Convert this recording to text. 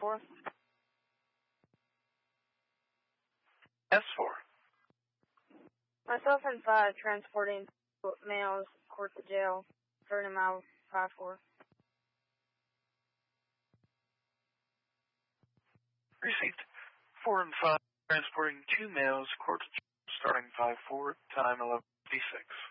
S4. S4. Myself and 5 transporting males, court to jail, 30 mile 5-4. Received. 4 and 5 transporting 2 males, court to jail, starting 5-4, time 11:56.